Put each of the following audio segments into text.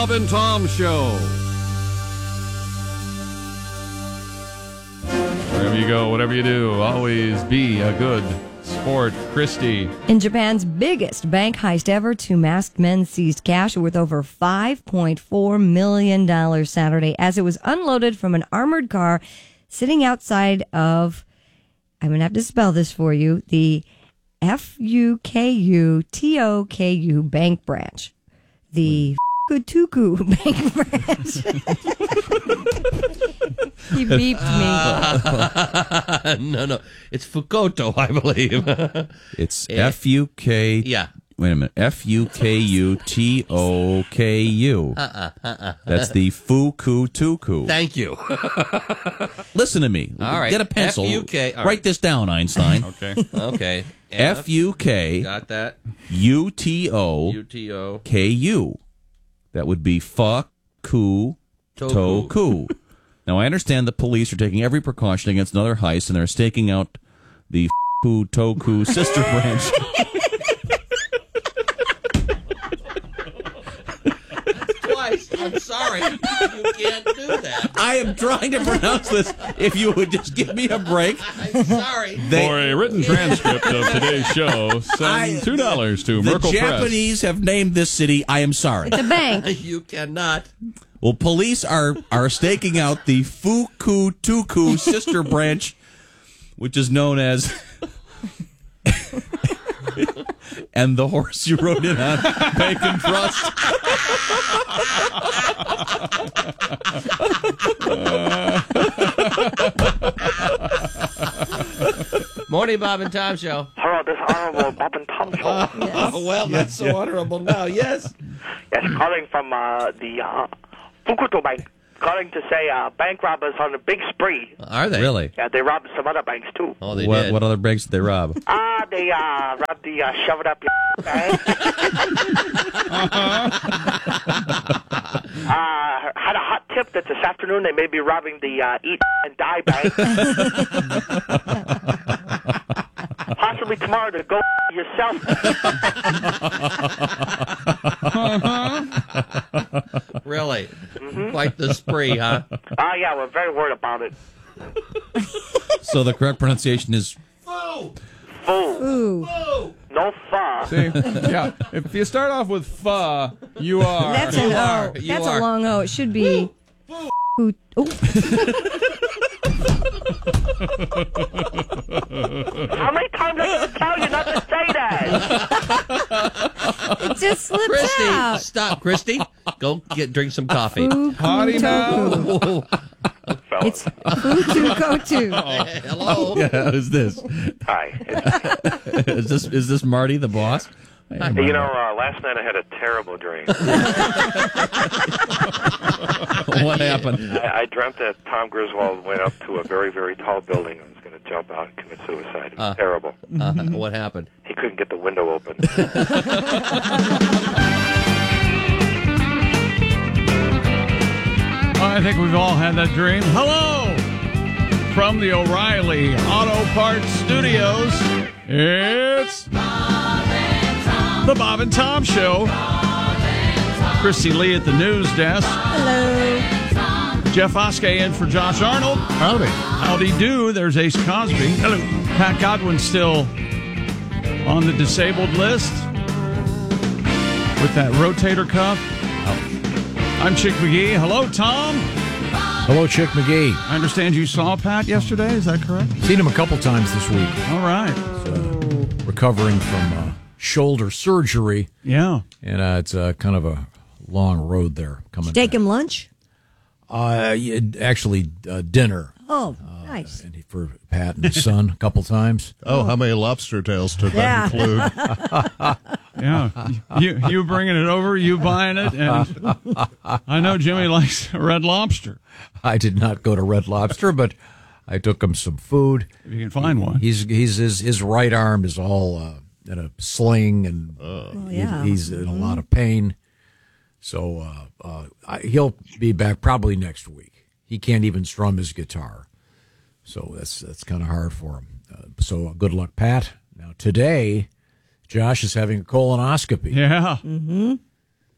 Bob and Tom Show. Wherever you go, whatever you do, always be a good sport. Christy. In Japan's biggest bank heist ever, 2 masked men seized cash worth over $5.4 million Saturday as it was unloaded from an armored car sitting outside of, I'm going to have to spell this for you, the Fukutoku bank branch. The Fukutoku bank branch. He beeped me. No. It's Fukuto, I believe. It's F-U-K... Yeah. Wait a minute. Fukutoku. That's the Fukutoku. Thank you. Listen to me. All right. Get a pencil. F-U-K. All Write right. this down, Einstein. Okay. F-U-K... Got that. U-T-O... U-T-O. K-U. That would be Fukutoku. Now, I understand the police are taking every precaution against another heist, and they're staking out the Fukutoku sister branch. Twice. I'm sorry. You can't do that. I am trying to pronounce this. If you would just give me a break. I'm sorry. For a written transcript of today's show, send $2 to The Merkel Press. Japanese have named this city. I am sorry. It's a bank. You cannot. Well, police are staking out the Fukutoku sister branch, which is known as... and the horse you rode in on, Bacon Trust. Morning, Bob and Tom Show. Hello, this Honorable Bob and Tom Show. Oh, well, that's so honorable now. Yes. Yes, calling from the Fukuto Bank. Calling to say bank robbers on a big spree. Are they? Really? Yeah, they robbed some other banks, too. Oh, they What did. other banks did they rob? They robbed the shove it up your bank. Had a hot tip that this afternoon they may be robbing the eat and die bank. Possibly tomorrow to go yourself. Really? Quite the spree, huh? Yeah, we're very worried about it. So the correct pronunciation is... Foo! Fool. Ooh. Foo! No fun. See? Yeah. If you start off with pho, you are. That's an O. You That's are. a long O. It should be... Who? Oh. How many times I have to tell you not to say that? It just slips Christy, out. stop, Christy. Go drink some coffee. Howdy now. Fukutoku. It's Fukutoku. Hello. Yeah, who's this? Hi. Is this Marty, the boss? Hey, Marty. You know, last night I had a terrible dream. What happened? I dreamt that Tom Griswold went up to a very, very tall building and was going to jump out and commit suicide. It was terrible. What happened? He couldn't get the window open. I think we've all had that dream. Hello! From the O'Reilly Auto Parts Studios, it's the Bob and Tom Show. Christy Lee at the news desk. Hello. Jeff Oskey in for Josh Arnold. Howdy. Howdy do. There's Ace Cosby. Hello. Pat Godwin still on the disabled list with that rotator cuff. I'm Chick McGee. Hello, Tom. Hello, Chick McGee. I understand you saw Pat yesterday. Is that correct? Seen him a couple times this week. All right. Recovering from shoulder surgery. Yeah. And it's kind of a long road there coming Take back. him lunch? Actually, dinner. Oh, nice. And for Pat and his son a couple times. Oh, how many lobster tails did that include? Yeah. You bringing it over, you buying it, and I know Jimmy likes Red Lobster. I did not go to Red Lobster, but I took him some food. If you can find one. He's his right arm is all in a sling, and he's in a lot of pain. So he'll be back probably next week. He can't even strum his guitar, so that's kind of hard for him. So good luck, Pat. Now today, Josh is having a colonoscopy. Yeah.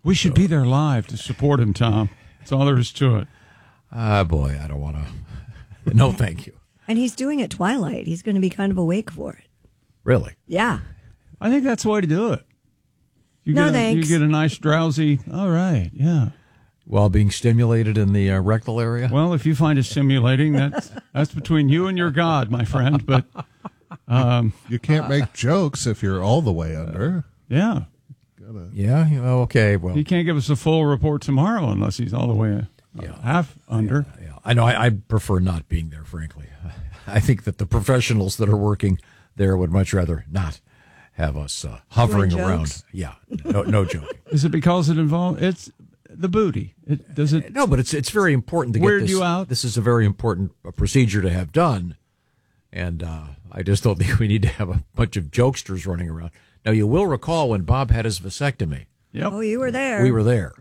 We should be there live to support him, Tom. That's all there is to it. Boy, I don't want to. No, thank you. And he's doing it twilight. He's going to be kind of awake for it. Really? Yeah. I think that's the way to do it. You Thanks. You get a nice drowsy, all right, yeah. While being stimulated in the rectal area? Well, if you find it stimulating, that's between you and your God, my friend. But You can't make jokes if you're all the way under. yeah, Yeah, okay. Well, he can't give us a full report tomorrow unless he's all the way half under. yeah. I know. I prefer not being there, frankly. I think that the professionals that are working there would much rather not have us hovering Doing around. jokes? Yeah, no joking. Is it because it involves it's the booty? Does it? No, but it's very important to get Weird this. you out? This is a very important procedure to have done, and I just don't think we need to have a bunch of jokesters running around. Now, you will recall when Bob had his vasectomy. Yep. Oh, you were there. We were there.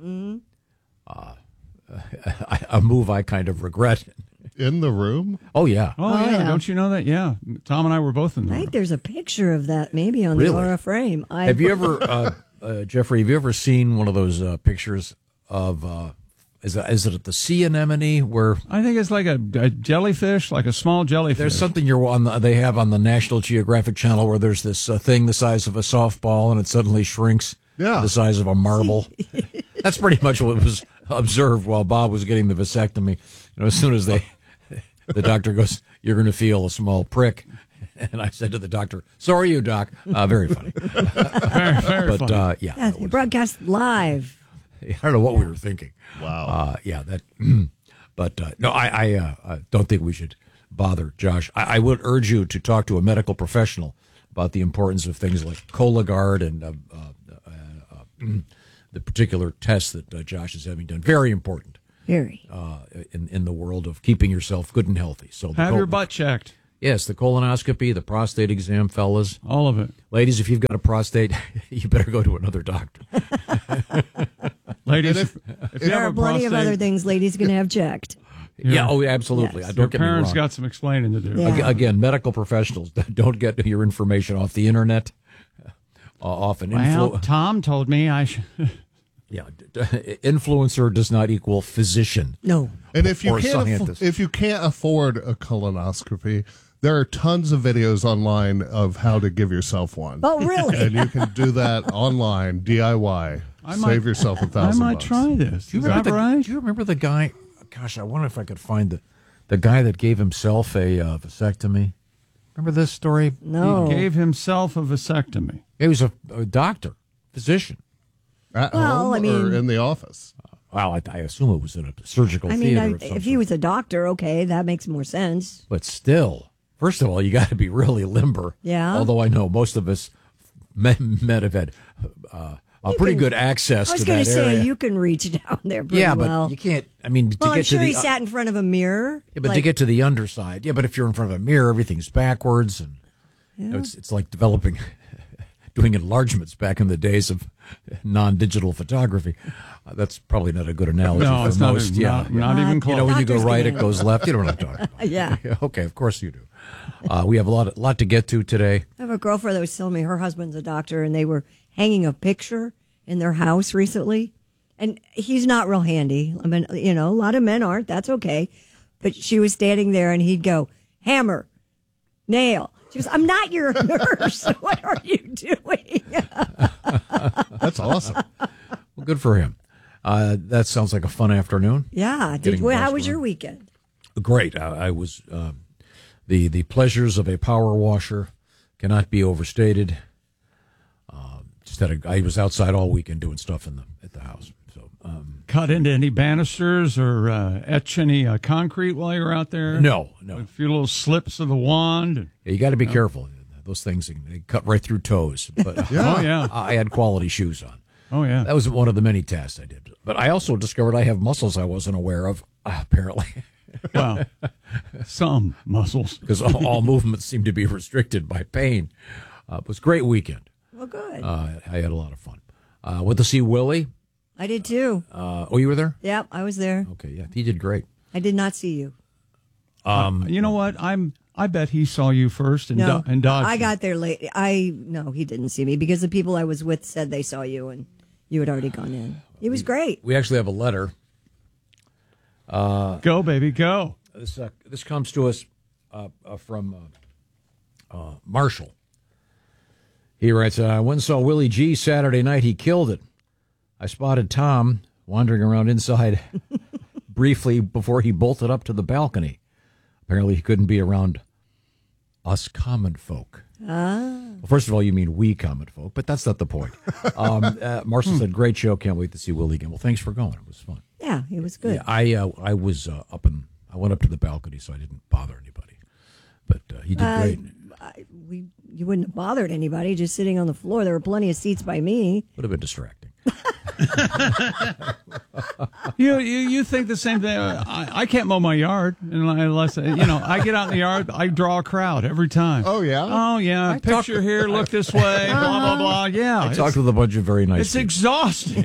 A move I kind of regret. In the room? Oh, yeah. Oh, yeah. yeah. Don't you know that? Yeah. Tom and I were both in I there. think there's a picture of that maybe on Really? the Aura frame. Have you ever, Jeffrey, have you ever seen one of those pictures of, is it at the sea anemone where I think it's like a jellyfish, like a small jellyfish. there's something they have on the National Geographic Channel where there's this thing the size of a softball and it suddenly shrinks Yeah. the size of a marble. That's pretty much what was observed while Bob was getting the vasectomy. As soon as the doctor goes, "You're going to feel a small prick," and I said to the doctor, "So are you, Doc." Very funny. very But funny. yeah, Yeah, they broadcast live. I don't know what we were thinking. Wow. Yeah, that. But no, I don't think we should bother Josh. I would urge you to talk to a medical professional about the importance of things like Cologuard and the particular test that Josh is having done. Very important Very. in the world of keeping yourself good and healthy. So Have your butt checked. Yes, the colonoscopy, the prostate exam, fellas. All of it. Ladies, if you've got a prostate, you better go to another doctor. Ladies, if you There have are a plenty of prostate, other things ladies can have checked. Yeah, oh, absolutely. Yes. I your don't get me parents wrong. got some explaining to do. Yeah. Again, medical professionals don't get your information off the internet. Often, Well, Tom told me I should. yeah, influencer does not equal physician. No. And if you Or can't scientist. if you can't afford a colonoscopy, there are tons of videos online of how to give yourself one. Oh, really? And you can do that online, DIY. Save yourself $1,000. I might try this. Is that right? Do you remember the guy? Gosh, I wonder if I could find the guy that gave himself a vasectomy. Remember this story? No. He gave himself a vasectomy. He was a doctor, physician. At Well, home I mean- or in the office? Well, I assume it was in a surgical I mean, theater. of some if he sort. was a doctor, okay, that makes more sense. But still, first of all, you got to be really limber. Yeah. Although I know most of us men have had pretty good access I was to going that to say, area. you can reach down there pretty Yeah, but well. you can't. I mean, to Well, get I'm sure to he the sat in front of a mirror. yeah, but to like- get to the underside, yeah. But if you're in front of a mirror, everything's backwards, and you know, it's like developing, doing enlargements back in the days of non-digital photography. That's probably not a good analogy No, for it's not. most. Not even close. You know, when you go Doctors right, can it goes left. You don't know what I'm talking about. Yeah. Okay, of course you do. We have a lot to get to today. I have a girlfriend that was telling me her husband's a doctor, and they were hanging a picture in their house recently. And he's not real handy. I mean, you know, a lot of men aren't. That's okay. But she was standing there, and he'd go, hammer, nail. She goes, I'm not your nurse. What are you doing? That's awesome. Well, good for him. That sounds like a fun afternoon. Yeah. Getting How lost was your around. weekend? Great. I was the pleasures of a power washer cannot be overstated. I was outside all weekend doing stuff at the house. So Cut into any banisters or etch any concrete while you're out there? no. A few little slips of the wand. You got to be careful. Those things they cut right through toes. But Oh, yeah. I had quality shoes on. Oh, yeah. That was one of the many tasks I did. But I also discovered I have muscles I wasn't aware of. Apparently. Well, some muscles. Because all movements seem to be restricted by pain. It was a great weekend. Well, good. I had a lot of fun. Went to see Willie. I did too. Oh, you were there? Yep, I was there. Okay, yeah, he did great. I did not see you. You know what? I bet he saw you first and, No, and dodged I you. got there late. No, he didn't see me because the people I was with said they saw you, and You had already gone in. He was great. We actually have a letter. Go, baby, go. This comes to us from Marshall. He writes, I went and saw Willie G Saturday night. He killed it. I spotted Tom wandering around inside briefly before he bolted up to the balcony. Apparently he couldn't be around us common folk. Well, first of all, you mean we common folk, but that's not the point. Marshall said, great show. Can't wait to see Willie again. Well, thanks for going. It was fun. Yeah, he was good. Yeah, I was I went up to the balcony, so I didn't bother anybody. But he did great. You wouldn't have bothered anybody just sitting on the floor. There were plenty of seats by me. Would have been distracting. You think the same thing? I can't mow my yard unless I get out in the yard. I draw a crowd every time. Oh yeah. Oh yeah. Picture here. Look this way. Blah blah blah. Yeah. I talked with a bunch of very nice. It's people. exhausting.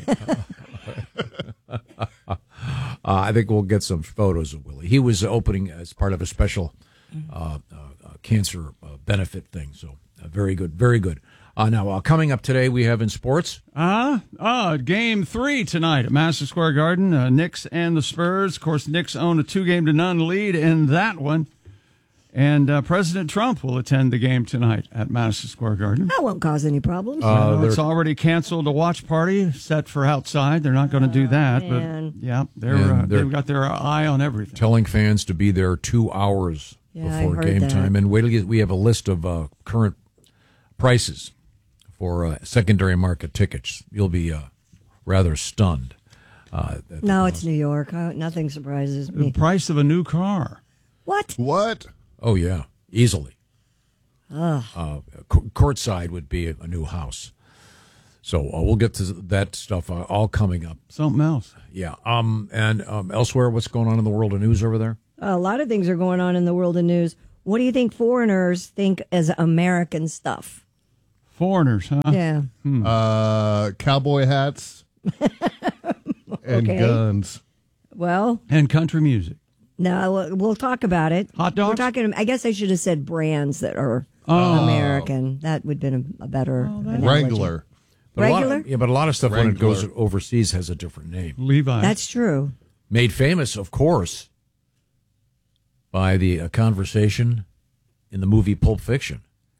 I think we'll get some photos of Willie. He was opening as part of a special cancer benefit thing. So very good, very good. Now, coming up today, we have in sports. Game 3 tonight at Madison Square Garden. Knicks and the Spurs. Of course, Knicks own a 2-0 lead in that one. And President Trump will attend the game tonight at Madison Square Garden. That won't cause any problems. It's already canceled a watch party set for outside. They're not going to do that. Man. But, yeah, they've got their eye on everything. Telling fans to be there 2 hours before game time. And wait till we have a list of current prices for secondary market tickets. You'll be rather stunned. No, it's New York. Nothing surprises me. The price of a new car. What? Oh, yeah, easily. Courtside would be a new house. So we'll get to that stuff all coming up. Something else. Yeah. And elsewhere, what's going on in the world of news over there? A lot of things are going on in the world of news. What do you think foreigners think as American stuff? Foreigners, huh? Yeah. Cowboy hats and guns. Well. And country music. No, we'll talk about it. Hot dogs? We're talking. I guess I should have said brands that are American. That would have been a better analogy. Wrangler. Regular? But a lot of stuff when it Wrangler. goes overseas has a different name. Levi. That's true. Made famous, of course, by the conversation in the movie Pulp Fiction.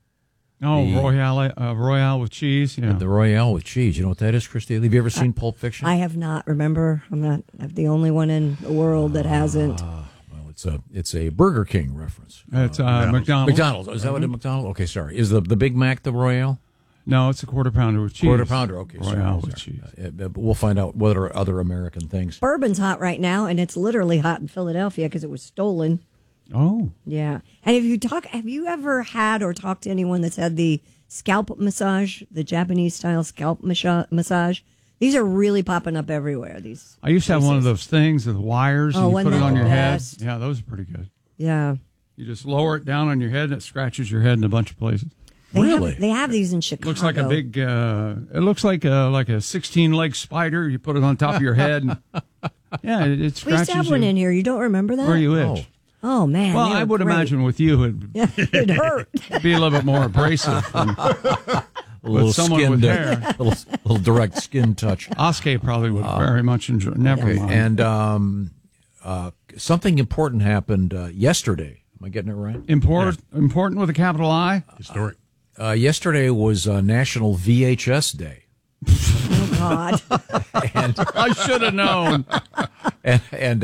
Royale with cheese. Yeah. The Royale with cheese. You know what that is, Christy? Have you ever seen Pulp Fiction? I have not. Remember, I'm the only one in the world that hasn't. Well, it's a Burger King reference. It's McDonald's. McDonald's. Is that what it McDonald's? Okay, sorry. Is the Big Mac the Royale? No, it's a quarter pounder with cheese. Quarter pounder. Okay, Royale with cheese. We'll find out what are other American things. Bourbon's hot right now, and it's literally hot in Philadelphia because it was stolen. Oh. Yeah. And have you ever had or talked to anyone that's had the scalp massage, the Japanese style scalp massage? These are really popping up everywhere. I used to have one of those things with wires and you put it on your head. Best. Yeah, those are pretty good. Yeah. You just lower it down on your head and it scratches your head in a bunch of places. They have these in Chicago. Looks like a big, it looks like a 16-leg spider. You put it on top of your head. And, yeah, it scratches you. We used to have one in here. You don't remember that? Where you itch. Oh, man. Well, I would imagine with you it hurt. It'd be a little bit more abrasive. A little someone skin with hair. little direct skin touch. Oskay probably would very much enjoy. Never mind. And something important happened yesterday. Am I getting it right? Important with a capital I? Historic. Yesterday was National VHS Day. Oh, God. And I should have known. And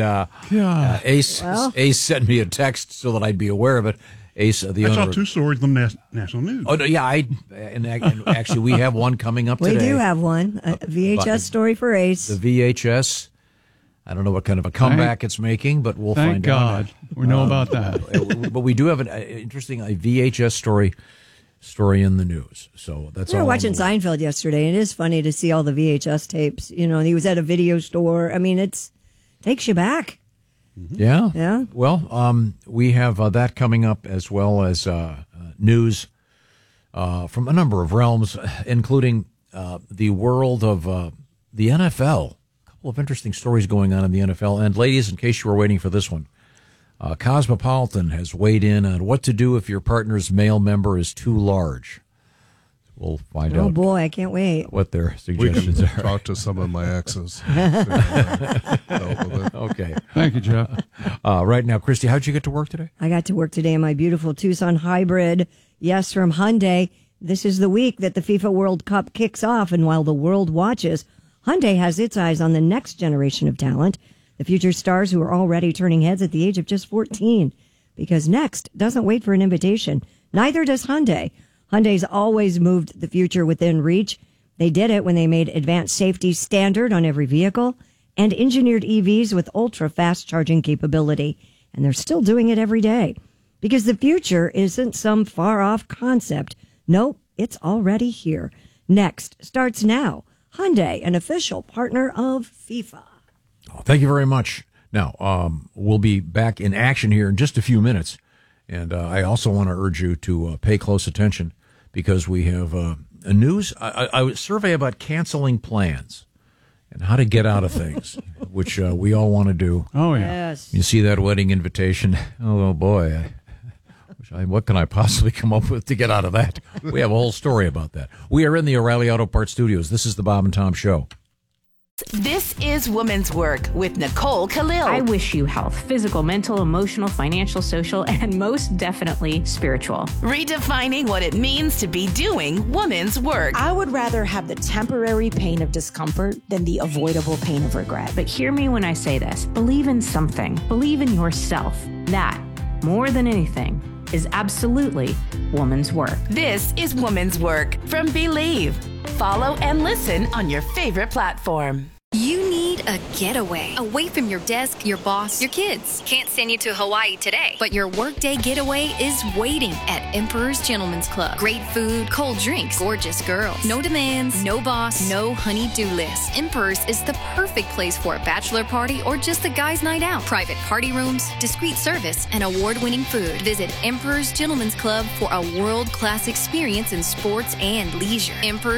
Ace sent me a text so that I'd be aware of it. Ace, the owner. I saw two stories on the national news. Oh, no, yeah. And actually, we have one coming up today. We do have one. A VHS story for Ace. The VHS. I don't know what kind of a comeback it's making, but we'll find out. Thank God. We know about that. But we do have an interesting VHS story in the news. So that's we were all. watching Seinfeld yesterday, and it is funny to see all the VHS tapes. You know, he was at a video store. I mean, takes you back. Yeah. Yeah. Well, we have that coming up as well as news from a number of realms, including the world of the NFL. A couple of interesting stories going on in the NFL. And ladies, in case you were waiting for this one, Cosmopolitan has weighed in on what to do if your partner's male member is too large. we'll find Oh out boy, I can't wait. what their We can suggestions are. talk to some of my exes. Okay. Thank you, Jeff. Right now, Christy, how'd you get to work today? I got to work today in my beautiful Tucson hybrid. Yes, from Hyundai. This is the week that the FIFA World Cup kicks off, and while the world watches, Hyundai has its eyes on the next generation of talent, the future stars who are already turning heads at the age of just 14. Because next doesn't wait for an invitation. Neither does Hyundai. Hyundai's always moved the future within reach. They did it when they made advanced safety standard on every vehicle and engineered EVs with ultra-fast charging capability. And they're still doing it every day. Because the future isn't some far-off concept. Nope, it's already here. Next starts now. Hyundai, an official partner of FIFA. Oh, thank you very much. Now, we'll be back in action here in just a few minutes. And I also want to urge you to pay close attention because we have a survey about canceling plans and how to get out of things, which we all want to do. Oh, yeah. Yes. You see that wedding invitation? Oh, boy. What can I possibly come up with to get out of that? We have a whole story about that. We are in the O'Reilly Auto Parts Studios. This is the Bob and Tom Show. This is Woman's Work with Nicole Khalil. I wish you health, physical, mental, emotional, financial, social, and most definitely spiritual. Redefining what it means to be doing woman's work. I would rather have the temporary pain of discomfort than the avoidable pain of regret. But hear me when I say this. Believe in something. Believe in yourself. That, more than anything, is absolutely woman's work. This is Woman's Work from Believe. Follow and listen on your favorite platform. You need a getaway away from your desk, your boss, your kids. Can't send you to Hawaii today, but your workday getaway is waiting at Emperor's Gentleman's Club. Great food, cold drinks, gorgeous girls. No demands, no boss, no honey-do list. Emperor's is the perfect place for a bachelor party or just a guy's night out. Private party rooms, discreet service, and award-winning food. Visit Emperor's Gentleman's Club for a world-class experience in sports and leisure. Emperor's